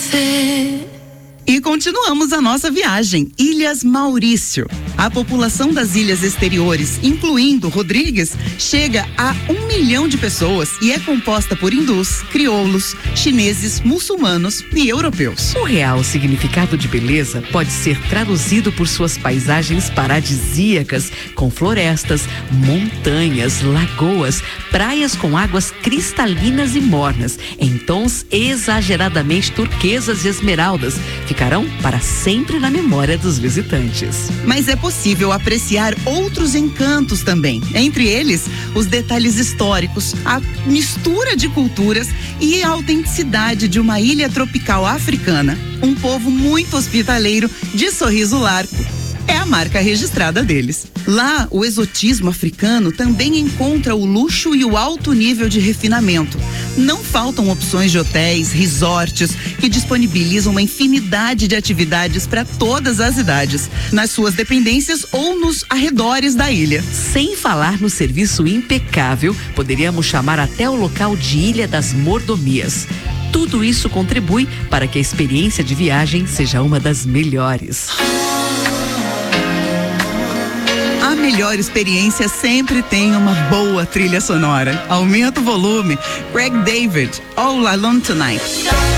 worth it. E continuamos a nossa viagem, Ilhas Maurício. A população das ilhas exteriores, incluindo Rodrigues, chega a 1 milhão de pessoas e é composta por hindus, crioulos, chineses, muçulmanos e europeus. O real significado de beleza pode ser traduzido por suas paisagens paradisíacas, com florestas, montanhas, lagoas, praias com águas cristalinas e mornas, em tons exageradamente turquesas e esmeraldas, ficarão para sempre na memória dos visitantes. Mas é possível apreciar outros encantos também, entre eles os detalhes históricos, a mistura de culturas e a autenticidade de uma ilha tropical africana. Um povo muito hospitaleiro, de sorriso largo. É a marca registrada deles. Lá, o exotismo africano também encontra o luxo e o alto nível de refinamento. Não faltam opções de hotéis, resorts, que disponibilizam uma infinidade de atividades para todas as idades, nas suas dependências ou nos arredores da ilha. Sem falar no serviço impecável, poderíamos chamar até o local de Ilha das Mordomias. Tudo isso contribui para que a experiência de viagem seja uma das melhores. A melhor experiência sempre tem uma boa trilha sonora. Aumenta o volume. Craig David, All Alone Tonight.